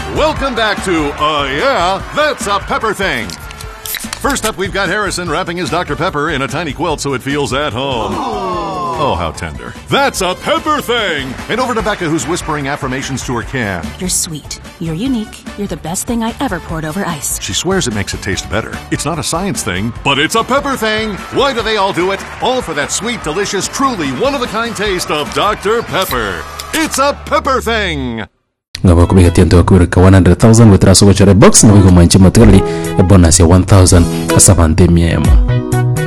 Welcome back to, yeah, that's a pepper thing. First up, we've got Harrison wrapping his Dr. Pepper in a tiny quilt so it feels at home. Oh, how tender. That's a pepper thing! And over to Becca, who's whispering affirmations to her can. You're sweet. You're unique. You're the best thing I ever poured over ice. She swears it makes it taste better. It's not a science thing, but it's a pepper thing. Why do they all do it? All for that sweet, delicious, truly one-of-a-kind taste of Dr. Pepper. It's a pepper thing! Ngaba kubigatian to kurika 100,000 with raso wachare box ngabigo manchi materially bonus ya 1,000 asavante miema.